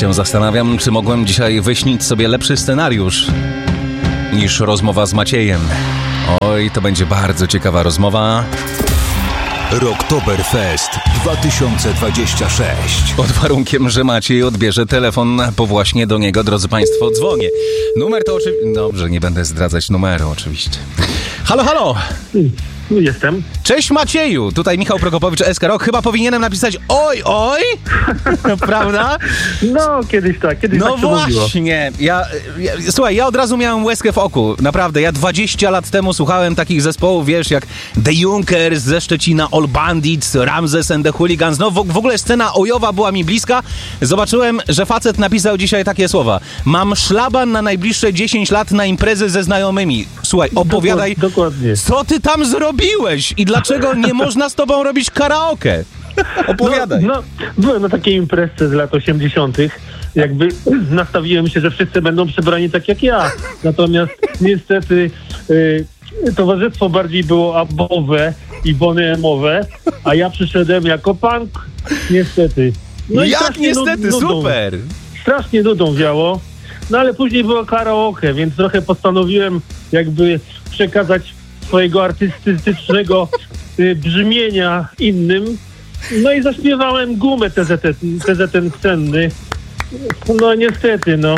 się zastanawiam, czy mogłem dzisiaj wyśnić sobie lepszy scenariusz niż rozmowa z Maciejem. Oj, to będzie bardzo ciekawa rozmowa. Rocktoberfest 2026. Pod warunkiem, że Maciej odbierze telefon, bo właśnie do niego, drodzy Państwo, dzwonię. Numer to oczywiście... Dobrze, nie będę zdradzać numeru oczywiście. Halo, halo! Jestem. Cześć Macieju, tutaj Michał Prokopowicz, SK Rock. Chyba powinienem napisać oj, oj, prawda? No, kiedyś tak się mówiło. No właśnie, słuchaj, ja od razu miałem łezkę w oku, naprawdę. Ja 20 lat temu słuchałem takich zespołów, wiesz, jak The Junkers ze Szczecina, All Bandits, Ramses and the Hooligans. No w ogóle scena ojowa była mi bliska. Zobaczyłem, że facet napisał dzisiaj takie słowa. Mam szlaban na najbliższe 10 lat na imprezy ze znajomymi. Słuchaj, opowiadaj, Dokładnie. co ty tam zrobiłeś i dlaczego nie można z tobą robić karaoke? Opowiadaj. No, byłem na takiej imprezce z lat 80. Jakby nastawiłem się, że wszyscy będą przebrani tak jak ja. Natomiast niestety towarzystwo bardziej było abowe i bonemowe, a ja przyszedłem jako punk. Niestety. No jak niestety? Nudą. Super! Strasznie nudą wiało. No ale później było karaoke, więc trochę postanowiłem jakby przekazać swojego artystycznego brzmienia innym. No i zaśpiewałem Gumę TZN cenny. No niestety, no.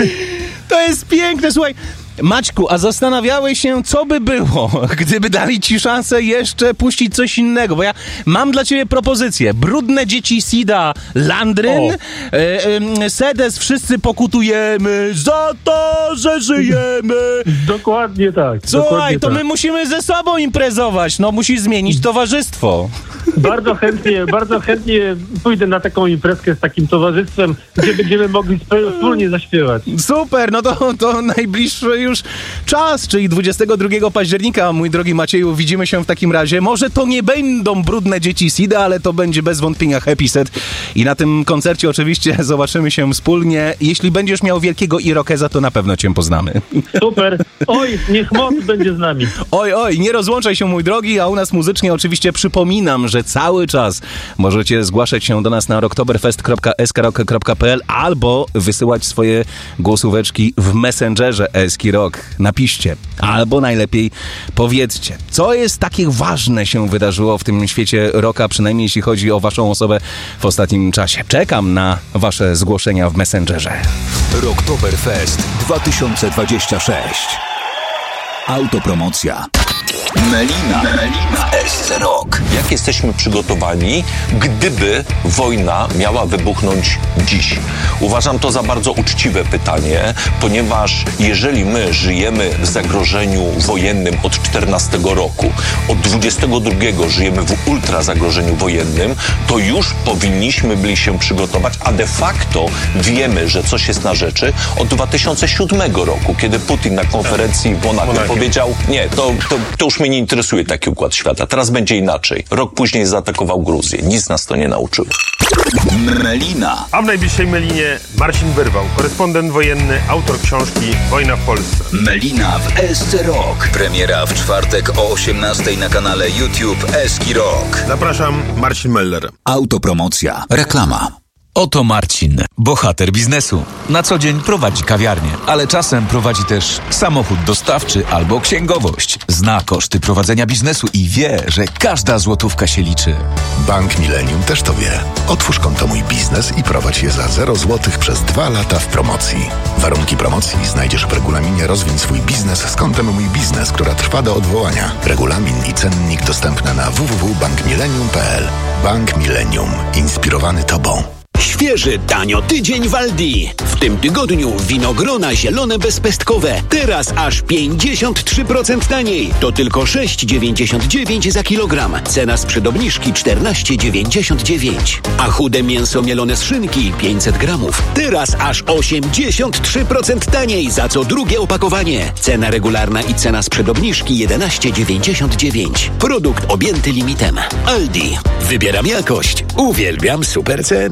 To jest piękne, słuchaj. Maćku, a zastanawiałeś się, co by było, gdyby dali ci szansę jeszcze puścić coś innego, bo ja mam dla ciebie propozycję. Brudne dzieci Sida, Landryn, Sedes, wszyscy pokutujemy za to, że żyjemy. Dokładnie tak. Słuchaj, dokładnie to tak. my musimy ze sobą imprezować, no musisz zmienić towarzystwo. Bardzo chętnie pójdę na taką imprezkę z takim towarzystwem, gdzie będziemy mogli wspólnie zaśpiewać. Super, no to najbliższy już czas, czyli 22 października, mój drogi Macieju, widzimy się w takim razie. Może to nie będą brudne dzieci Sida, ale to będzie bez wątpienia happy set i na tym koncercie oczywiście zobaczymy się wspólnie. Jeśli będziesz miał wielkiego irokeza, to na pewno cię poznamy. Super. Oj, niech moc będzie z nami. Oj, nie rozłączaj się, mój drogi, a u nas muzycznie oczywiście przypominam, że cały czas możecie zgłaszać się do nas na rocktoberfest.skrock.pl albo wysyłać swoje głosóweczki w Messengerze Eski Rock. Napiszcie, albo najlepiej powiedzcie, co jest takie ważne się wydarzyło w tym świecie rocka, przynajmniej jeśli chodzi o waszą osobę w ostatnim czasie. Czekam na wasze zgłoszenia w Messengerze. Rocktoberfest 2026. Autopromocja. Melina w SC Rock. Jak jesteśmy przygotowani, gdyby wojna miała wybuchnąć dziś? Uważam to za bardzo uczciwe pytanie, ponieważ jeżeli my żyjemy w zagrożeniu wojennym od 14 roku, od 22 żyjemy w ultra zagrożeniu wojennym, to już powinniśmy byli się przygotować, a de facto wiemy, że coś jest na rzeczy od 2007 roku, kiedy Putin na konferencji w Monachium powiedział, nie, to już mnie nie interesuje taki układ świata, teraz będzie inaczej. Rok później zaatakował Gruzję. Nic nas to nie nauczyło. Melina. A w najbliższej Melinie Marcin Wyrwał, korespondent wojenny, autor książki Wojna w Polsce. Melina w SC Rock. Premiera w czwartek o 18:00 na kanale YouTube Eski Rock. Zapraszam, Marcin Meller. Autopromocja. Reklama. Oto Marcin, bohater biznesu. Na co dzień prowadzi kawiarnię, ale czasem prowadzi też samochód dostawczy albo księgowość. Zna koszty prowadzenia biznesu i wie, że każda złotówka się liczy. Bank Millennium też to wie. Otwórz konto Mój Biznes i prowadź je za 0 zł przez 2 lata w promocji. Warunki promocji znajdziesz w regulaminie Rozwiń swój biznes z kontem Mój Biznes, która trwa do odwołania. Regulamin i cennik dostępne na www.bankmillennium.pl. Bank Millennium. Inspirowany Tobą. Świeży, tanio tydzień w Aldi. W tym tygodniu winogrona zielone bezpestkowe. Teraz aż 53% taniej. To tylko 6,99 za kilogram. Cena sprzed obniżki 14,99. A chude mięso mielone z szynki 500 gramów. Teraz aż 83% taniej za co drugie opakowanie. Cena regularna i cena sprzed obniżki 11,99. Produkt objęty limitem. Aldi. Wybieram jakość. Uwielbiam super ceny.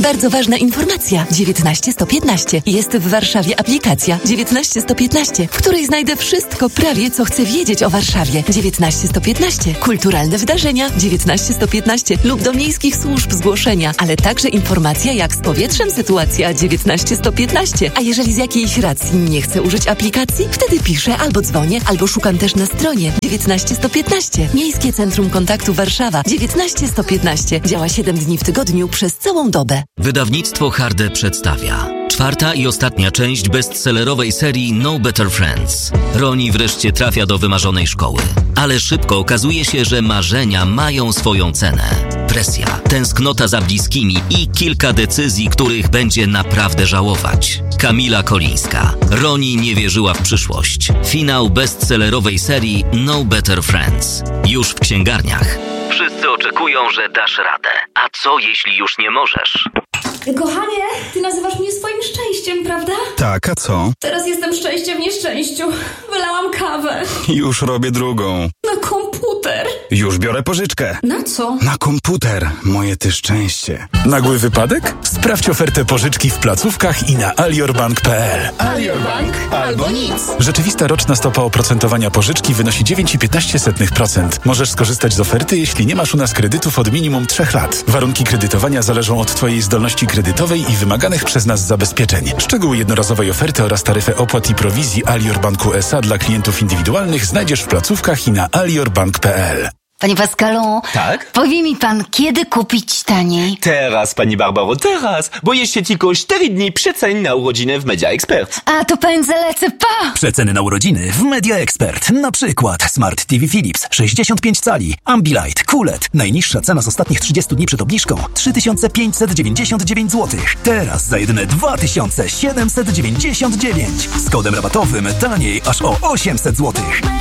Bardzo ważna informacja. 19115. Jest w Warszawie aplikacja 19115, w której znajdę wszystko prawie, co chcę wiedzieć o Warszawie. 19115. Kulturalne wydarzenia 19115 lub do miejskich służb zgłoszenia, ale także informacja, jak z powietrzem sytuacja 19115. A jeżeli z jakiejś racji nie chcę użyć aplikacji, wtedy piszę albo dzwonię, albo szukam też na stronie 19115. Miejskie Centrum Kontaktu Warszawa 19115. Działa 7 dni w tygodniu przez całą dobę. Wydawnictwo Harde przedstawia 4. i ostatnia część bestsellerowej serii No Better Friends. Roni wreszcie trafia do wymarzonej szkoły, ale szybko okazuje się, że marzenia mają swoją cenę. Presja, tęsknota za bliskimi i kilka decyzji, których będzie naprawdę żałować. Kamila Kolińska. Roni nie wierzyła w przyszłość. Finał bestsellerowej serii No Better Friends. Już w księgarniach. Wszyscy oczekują, że dasz radę. A co jeśli już nie możesz? Kochanie, ty nazywasz mnie swoim szczęściem, prawda? Tak, a co? Teraz jestem szczęściem w nieszczęściu. Wylałam kawę. Już robię drugą. Na komputer. Już biorę pożyczkę. Na co? Na komputer, moje ty szczęście. Nagły wypadek? Sprawdź ofertę pożyczki w placówkach i na aliorbank.pl. Aliorbank albo nic. Rzeczywista roczna stopa oprocentowania pożyczki wynosi 9,15%. Możesz skorzystać z oferty, jeśli nie masz u nas kredytów od minimum 3 lat. Warunki kredytowania zależą od twojej zdolności kredytowej i wymaganych przez nas zabezpieczeń. Szczegóły jednorazowej oferty oraz taryfę opłat i prowizji Alior Banku S.A. dla klientów indywidualnych znajdziesz w placówkach i na aliorbank.pl. Panie Pascalu, tak? Powie mi pan, kiedy kupić taniej? Teraz, pani Barbaro, teraz, bo jeszcze tylko 4 dni przecen na urodziny w Media Expert. A to pan zalecę pa! Przeceny na urodziny w Media Expert. Na przykład Smart TV Philips 65 cali, Ambilight, QLED. Najniższa cena z ostatnich 30 dni przed obniżką 3599 zł. Teraz za jedyne 2799. Z kodem rabatowym taniej aż o 800 zł.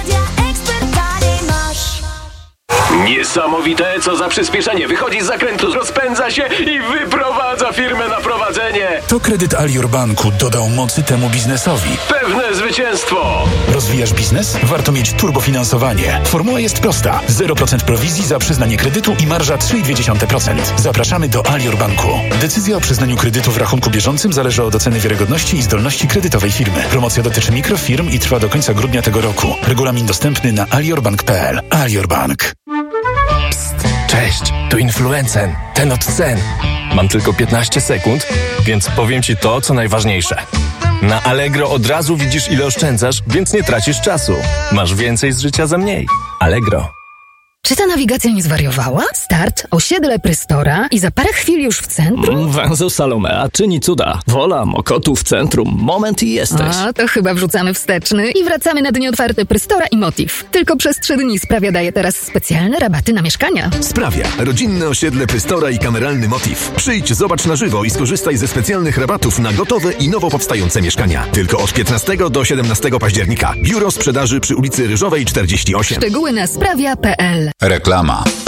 Niesamowite, co za przyspieszenie. Wychodzi z zakrętu, rozpędza się i wyprowadza firmę na prowadzenie. To kredyt Alior Banku dodał mocy temu biznesowi. Pewne zwycięstwo. Rozwijasz biznes? Warto mieć turbofinansowanie. Formuła jest prosta. 0% prowizji za przyznanie kredytu i marża 3,2%. Zapraszamy do Alior Banku. Decyzja o przyznaniu kredytu w rachunku bieżącym zależy od oceny wiarygodności i zdolności kredytowej firmy. Promocja dotyczy mikrofirm i trwa do końca grudnia tego roku. Regulamin dostępny na aliorbank.pl. Alior Bank. Cześć, tu Influencen, ten od cen. Mam tylko 15 sekund, więc powiem Ci to, co najważniejsze. Na Allegro od razu widzisz, ile oszczędzasz, więc nie tracisz czasu. Masz więcej z życia za mniej. Allegro. Czy ta nawigacja nie zwariowała? Start, osiedle Prystora i za parę chwil już w centrum? Węzeł Salomea czyni cuda. Wola, Mokotu w centrum. Moment i jesteś. A, to chyba wrzucamy wsteczny i wracamy na dni otwarte Prystora i Motiv. Tylko przez 3 dni Sprawia daje teraz specjalne rabaty na mieszkania. Sprawia. Rodzinne osiedle Prystora i kameralny Motiv. Przyjdź, zobacz na żywo i skorzystaj ze specjalnych rabatów na gotowe i nowo powstające mieszkania. Tylko od 15 do 17 października. Biuro sprzedaży przy ulicy Ryżowej 48. Szczegóły na sprawia.pl. Reklama.